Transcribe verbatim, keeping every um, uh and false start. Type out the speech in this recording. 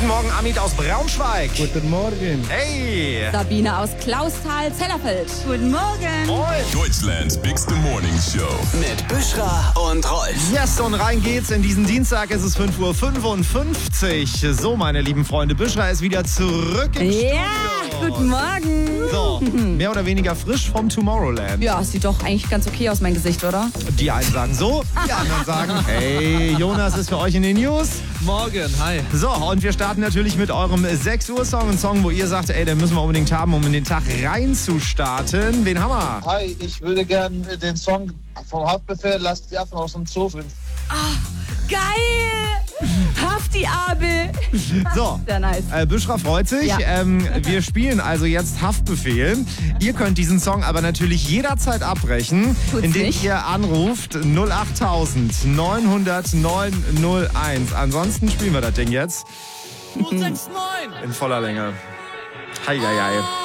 Guten Morgen, Amit aus Braunschweig. Guten Morgen. Hey. Sabine aus Clausthal-Zellerfeld. Guten Morgen. Moin. Deutschlands Bigste Morning Show. Mit Büschra und Rolf. Yes, und rein geht's. In diesen Dienstag ist es fünf Uhr fünfundfünfzig. So, meine lieben Freunde, Büschra ist wieder zurück im Ja, Studio. guten Morgen. So, mehr oder weniger frisch vom Tomorrowland. Ja, sieht doch eigentlich ganz okay aus, mein Gesicht, oder? Die einen sagen so, die anderen sagen, hey, Jonas ist für euch in den News. Morgen, hi. So, und wir starten natürlich mit eurem sechs Uhr Song. Ein Song, wo ihr sagt, ey, den müssen wir unbedingt haben, um in den Tag reinzustarten. Wen haben wir? Hi, ich würde gerne den Song vom Haftbefehl Lasst die Affen aus dem Zoo finden. Geil! Hafti Abel. So, Sehr nice. äh, Büschra freut sich. Ja. Ähm, wir spielen also jetzt Haftbefehl. Ihr könnt diesen Song aber natürlich jederzeit abbrechen, Tut's indem nicht. ihr anruft null acht neun hundert neun null eins. Ansonsten spielen wir das Ding jetzt null sechs neun. in voller Länge. Hei, hei, hei.